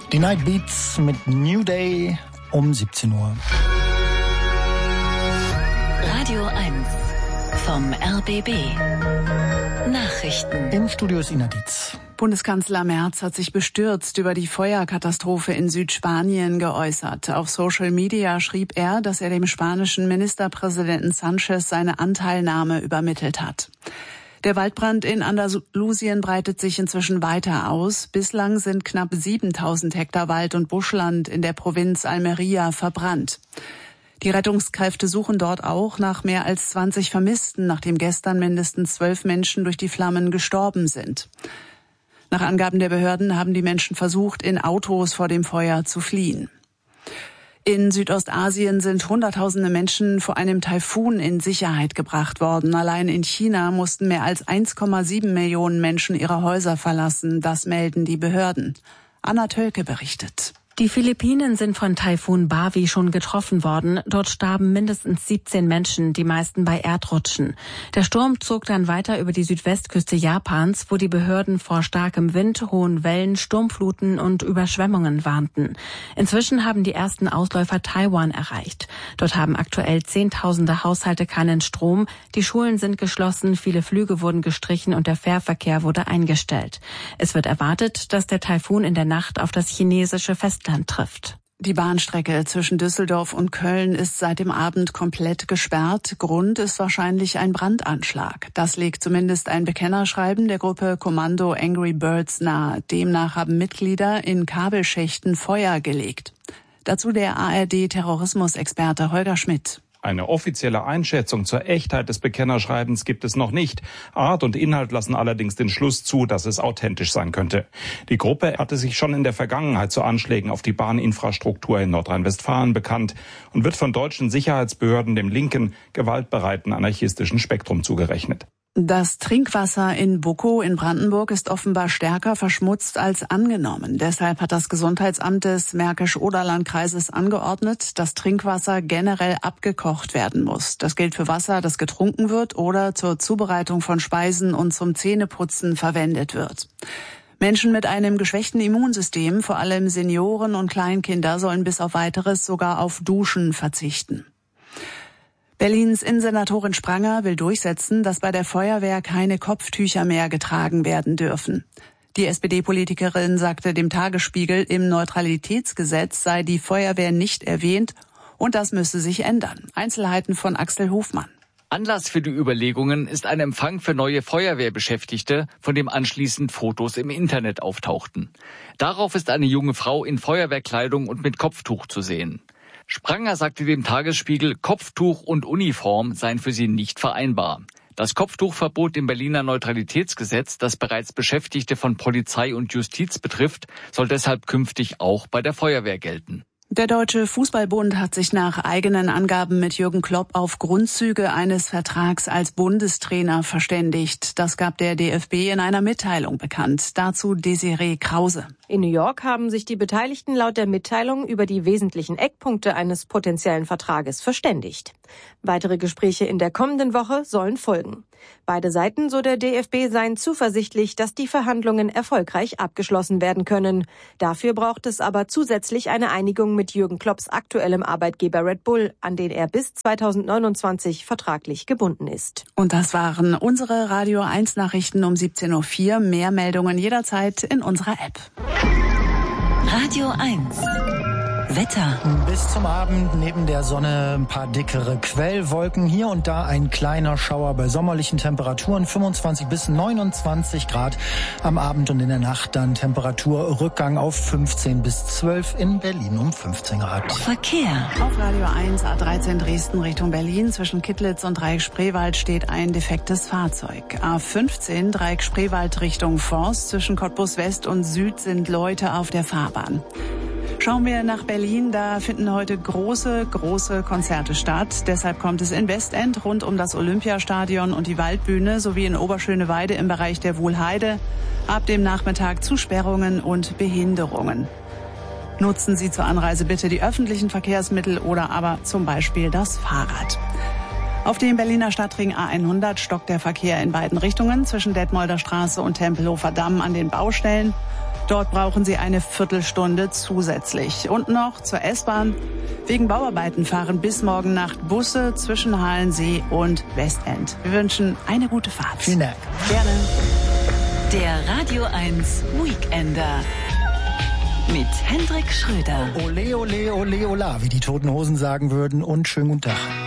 Die Night Beats mit New Day um 17 Uhr. Radio 1 vom RBB. Nachrichten. Im Studio ist Ina Dietz. Bundeskanzler Merz hat sich bestürzt über die Feuerkatastrophe in Südspanien geäußert. Auf Social Media schrieb er, dass er dem spanischen Ministerpräsidenten Sanchez seine Anteilnahme übermittelt hat. Der Waldbrand in Andalusien breitet sich inzwischen weiter aus. Bislang sind knapp 7.000 Hektar Wald- und Buschland in der Provinz Almería verbrannt. Die Rettungskräfte suchen dort auch nach mehr als 20 Vermissten, nachdem gestern mindestens 12 Menschen durch die Flammen gestorben sind. Nach Angaben der Behörden haben die Menschen versucht, in Autos vor dem Feuer zu fliehen. In Südostasien sind Hunderttausende Menschen vor einem Taifun in Sicherheit gebracht worden. Allein in China mussten mehr als 1,7 Millionen Menschen ihre Häuser verlassen. Das melden die Behörden. Anna Tölke berichtet. Die Philippinen sind von Taifun Bawi schon getroffen worden. Dort starben mindestens 17 Menschen, die meisten bei Erdrutschen. Der Sturm zog dann weiter über die Südwestküste Japans, wo die Behörden vor starkem Wind, hohen Wellen, Sturmfluten und Überschwemmungen warnten. Inzwischen haben die ersten Ausläufer Taiwan erreicht. Dort haben aktuell Zehntausende Haushalte keinen Strom. Die Schulen sind geschlossen, viele Flüge wurden gestrichen und der Fährverkehr wurde eingestellt. Es wird erwartet, dass der Taifun in der Nacht auf das chinesische Festland trifft. Die Bahnstrecke zwischen Düsseldorf und Köln ist seit dem Abend komplett gesperrt. Grund ist wahrscheinlich ein Brandanschlag. Das legt zumindest ein Bekennerschreiben der Gruppe Kommando Angry Birds nahe. Demnach haben Mitglieder in Kabelschächten Feuer gelegt. Dazu der ARD-Terrorismusexperte Holger Schmidt. Eine offizielle Einschätzung zur Echtheit des Bekennerschreibens gibt es noch nicht. Art und Inhalt lassen allerdings den Schluss zu, dass es authentisch sein könnte. Die Gruppe hatte sich schon in der Vergangenheit zu Anschlägen auf die Bahninfrastruktur in Nordrhein-Westfalen bekannt und wird von deutschen Sicherheitsbehörden dem linken, gewaltbereiten anarchistischen Spektrum zugerechnet. Das Trinkwasser in Bukow in Brandenburg ist offenbar stärker verschmutzt als angenommen. Deshalb hat das Gesundheitsamt des Märkisch-Oderland-Kreises angeordnet, dass Trinkwasser generell abgekocht werden muss. Das gilt für Wasser, das getrunken wird oder zur Zubereitung von Speisen und zum Zähneputzen verwendet wird. Menschen mit einem geschwächten Immunsystem, vor allem Senioren und Kleinkinder, sollen bis auf Weiteres sogar auf Duschen verzichten. Berlins Innensenatorin Spranger will durchsetzen, dass bei der Feuerwehr keine Kopftücher mehr getragen werden dürfen. Die SPD-Politikerin sagte dem Tagesspiegel, im Neutralitätsgesetz sei die Feuerwehr nicht erwähnt und das müsse sich ändern. Einzelheiten von Axel Hofmann. Anlass für die Überlegungen ist ein Empfang für neue Feuerwehrbeschäftigte, von dem anschließend Fotos im Internet auftauchten. Darauf ist eine junge Frau in Feuerwehrkleidung und mit Kopftuch zu sehen. Spranger sagte dem Tagesspiegel, Kopftuch und Uniform seien für sie nicht vereinbar. Das Kopftuchverbot im Berliner Neutralitätsgesetz, das bereits Beschäftigte von Polizei und Justiz betrifft, soll deshalb künftig auch bei der Feuerwehr gelten. Der Deutsche Fußballbund hat sich nach eigenen Angaben mit Jürgen Klopp auf Grundzüge eines Vertrags als Bundestrainer verständigt. Das gab der DFB in einer Mitteilung bekannt. Dazu Desiree Krause. In New York haben sich die Beteiligten laut der Mitteilung über die wesentlichen Eckpunkte eines potenziellen Vertrages verständigt. Weitere Gespräche in der kommenden Woche sollen folgen. Beide Seiten, so der DFB, seien zuversichtlich, dass die Verhandlungen erfolgreich abgeschlossen werden können. Dafür braucht es aber zusätzlich eine Einigung mit Jürgen Klopps aktuellem Arbeitgeber Red Bull, an den er bis 2029 vertraglich gebunden ist. Und das waren unsere Radio 1 Nachrichten um 17.04 Uhr. Mehr Meldungen jederzeit in unserer App. Radio 1 Wetter. Bis zum Abend neben der Sonne ein paar dickere Quellwolken. Hier und da ein kleiner Schauer bei sommerlichen Temperaturen. 25 bis 29 Grad am Abend und in der Nacht dann Temperaturrückgang auf 15 bis 12 in Berlin um 15 Grad. Verkehr. Auf Radio 1 A13 Dresden Richtung Berlin. Zwischen Kittlitz und Dreieck-Spreewald steht ein defektes Fahrzeug. A15 Dreieck-Spreewald Richtung Forst. Zwischen Cottbus West und Süd sind Leute auf der Fahrbahn. Schauen wir nach Berlin, da finden heute große Konzerte statt. Deshalb kommt es in Westend rund um das Olympiastadion und die Waldbühne sowie in Oberschöneweide im Bereich der Wuhlheide ab dem Nachmittag zu Sperrungen und Behinderungen. Nutzen Sie zur Anreise bitte die öffentlichen Verkehrsmittel oder aber zum Beispiel das Fahrrad. Auf dem Berliner Stadtring A100 stockt der Verkehr in beiden Richtungen zwischen Detmolder Straße und Tempelhofer Damm an den Baustellen. Dort brauchen Sie eine Viertelstunde zusätzlich. Und noch zur S-Bahn. Wegen Bauarbeiten fahren bis morgen Nacht Busse zwischen Halensee und Westend. Wir wünschen eine gute Fahrt. Vielen Dank. Gerne. Der Radio 1 Weekender mit Hendrik Schröder. Ole, ole, ole, ola, wie die Toten Hosen sagen würden. Und schönen guten Tag.